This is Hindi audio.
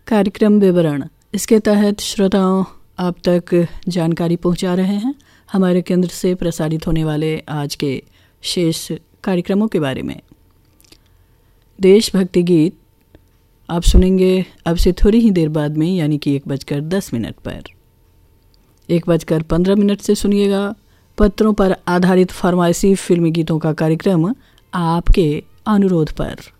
कार्यक्रम विवरण। इसके तहत श्रोताओं आप तक जानकारी पहुंचा रहे हैं हमारे केंद्र से प्रसारित होने वाले आज के शेष कार्यक्रमों के बारे में। देशभक्ति गीत आप सुनेंगे अब से थोड़ी ही देर बाद में, यानी कि 1:10 पर। 1:15 से सुनिएगा पत्रों पर आधारित फरमाइशी फिल्मी गीतों का कार्यक्रम आपके अनुरोध पर।